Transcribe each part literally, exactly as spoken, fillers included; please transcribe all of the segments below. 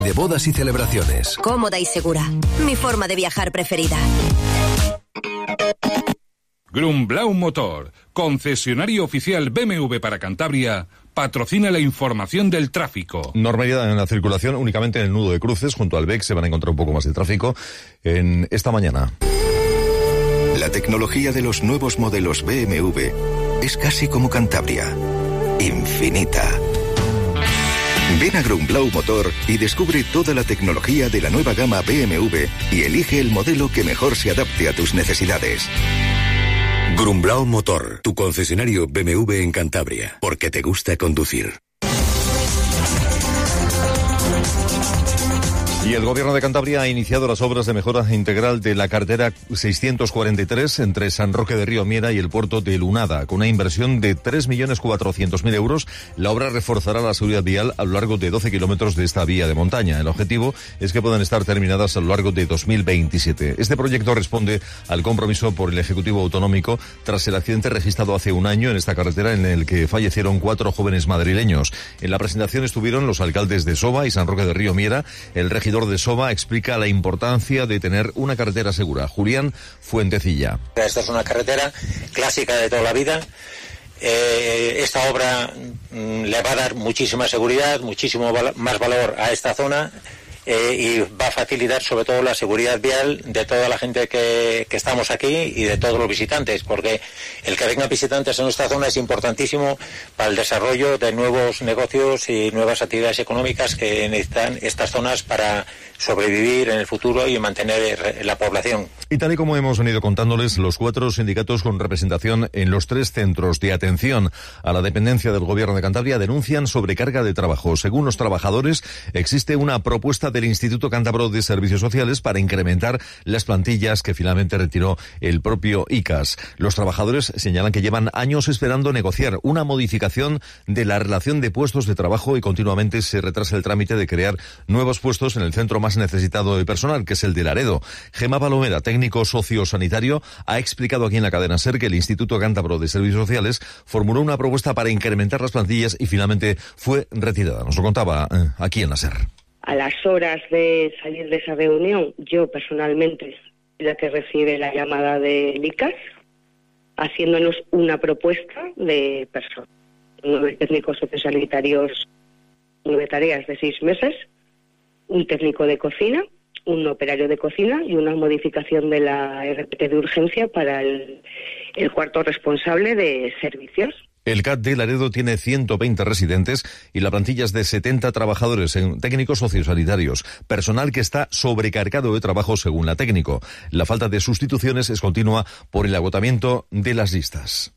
de bodas y celebraciones. Cómoda y segura. Mi forma de viajar preferida. Grumblau Motor, concesionario oficial B M W para Cantabria, patrocina la información del tráfico. Normalidad en la circulación, únicamente en el nudo de cruces, junto al B E C se van a encontrar un poco más de tráfico en esta mañana. La tecnología de los nuevos modelos B M W es casi como Cantabria. Infinita. Ven a Grumblau Motor y descubre toda la tecnología de la nueva gama B M W y elige el modelo que mejor se adapte a tus necesidades. Grumblau Motor, tu concesionario B M W en Cantabria, porque te gusta conducir. Y el Gobierno de Cantabria ha iniciado las obras de mejora integral de la carretera seiscientos cuarenta y tres entre San Roque de Río Miera y el puerto de Lunada. Con una inversión de tres millones cuatrocientos mil euros, la obra reforzará la seguridad vial a lo largo de doce kilómetros de esta vía de montaña. El objetivo es que puedan estar terminadas a lo largo de dos mil veintisiete. Este proyecto responde al compromiso por el Ejecutivo Autonómico tras el accidente registrado hace un año en esta carretera en el que fallecieron cuatro jóvenes madrileños. En la presentación estuvieron los alcaldes de Soba y San Roque de Río Miera. El regidor de Soba explica la importancia de tener una carretera segura. Julián Fuentecilla. Esta es una carretera clásica de toda la vida. Eh, esta obra mm, le va a dar muchísima seguridad, muchísimo val- más valor a esta zona. Eh, y va a facilitar sobre todo la seguridad vial de toda la gente que, que estamos aquí y de todos los visitantes, porque el que vengan visitantes en nuestra zona es importantísimo para el desarrollo de nuevos negocios y nuevas actividades económicas que necesitan estas zonas para sobrevivir en el futuro y mantener la población. Y tal y como hemos venido contándoles, los cuatro sindicatos con representación en los tres centros de atención a la dependencia del Gobierno de Cantabria denuncian sobrecarga de trabajo. Según los trabajadores, existe una propuesta del Instituto Cántabro de Servicios Sociales para incrementar las plantillas que finalmente retiró el propio I C A S. Los trabajadores señalan que llevan años esperando negociar una modificación de la relación de puestos de trabajo y continuamente se retrasa el trámite de crear nuevos puestos en el centro más necesitado de personal, que es el de Laredo. Gemma Palomera, técnico sociosanitario, ha explicado aquí en la cadena SER que el Instituto Cántabro de Servicios Sociales formuló una propuesta para incrementar las plantillas y finalmente fue retirada. Nos lo contaba eh, aquí en la SER. A las horas de salir de esa reunión, yo personalmente soy la que recibe la llamada del I C A S, haciéndonos una propuesta de personas, nueve técnicos sociosanitarios, nueve tareas de seis meses, un técnico de cocina, un operario de cocina y una modificación de la R P T de urgencia para el, el cuarto responsable de servicios. El C A T de Laredo tiene ciento veinte residentes y la plantilla es de setenta trabajadores en técnicos sociosanitarios, personal que está sobrecargado de trabajo según la técnico. La falta de sustituciones es continua por el agotamiento de las listas.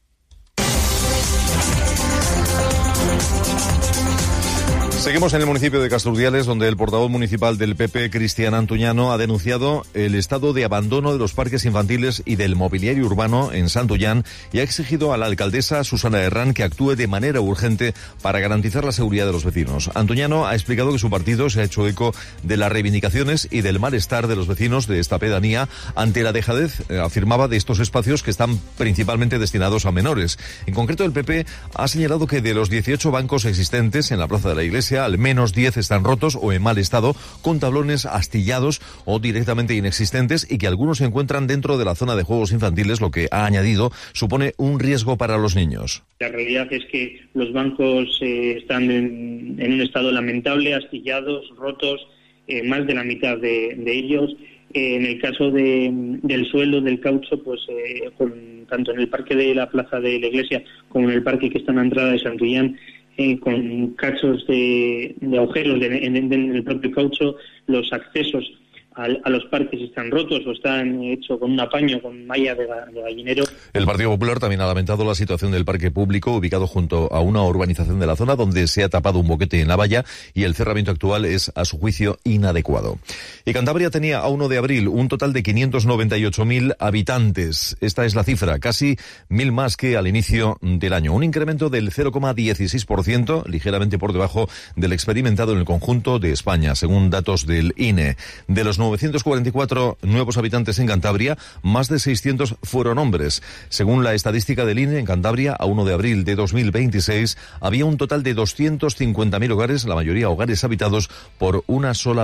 Seguimos en el municipio de Castrurdiales, donde el portavoz municipal del P P, Cristian Antuñano, ha denunciado el estado de abandono de los parques infantiles y del mobiliario urbano en Santullán y ha exigido a la alcaldesa Susana Herrán que actúe de manera urgente para garantizar la seguridad de los vecinos. Antuñano ha explicado que su partido se ha hecho eco de las reivindicaciones y del malestar de los vecinos de esta pedanía ante la dejadez, eh, afirmaba, de estos espacios que están principalmente destinados a menores. En concreto, el P P ha señalado que de los dieciocho bancos existentes en la plaza de la iglesia, al menos diez están rotos o en mal estado, con tablones astillados o directamente inexistentes, y que algunos se encuentran dentro de la zona de juegos infantiles, lo que, ha añadido, supone un riesgo para los niños. La realidad es que los bancos eh, están en, en un estado lamentable, astillados, rotos, eh, más de la mitad de, de ellos. Eh, en el caso de, del suelo, del caucho, pues eh, con, tanto en el parque de la plaza de la iglesia como en el parque que está en la entrada de Santullán, Eh, con cachos de, de agujeros de, en, en el propio caucho, los accesos a, a los parques están rotos o están hechos con un apaño, con malla de, de gallinero. El Partido Popular también ha lamentado la situación del parque público ubicado junto a una urbanización de la zona donde se ha tapado un boquete en la valla y el cerramiento actual es, a su juicio, inadecuado. Y Cantabria tenía a uno de abril un total de quinientos noventa y ocho mil habitantes. Esta es la cifra, casi mil más que al inicio del año. Un incremento del cero coma dieciséis por ciento, ligeramente por debajo del experimentado en el conjunto de España, según datos del I N E. De los novecientos cuarenta y cuatro nuevos habitantes en Cantabria, más de seiscientos fueron hombres. Según la estadística del I N E, en Cantabria, a uno de abril de dos mil veintiséis, había un total de doscientos cincuenta mil hogares, la mayoría hogares habitados por una sola